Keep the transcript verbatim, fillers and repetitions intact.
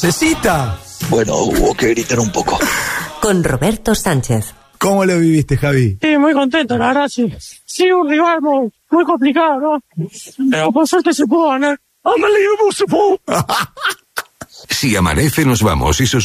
¡Cecita! Bueno, hubo que gritar un poco. Con Roberto Sánchez. ¿Cómo lo viviste, Javi? Sí, muy contento, la verdad, sí. Sí, un rival muy, muy complicado, ¿no? Pero por suerte se pudo ganar. Si amanece nos vamos y sus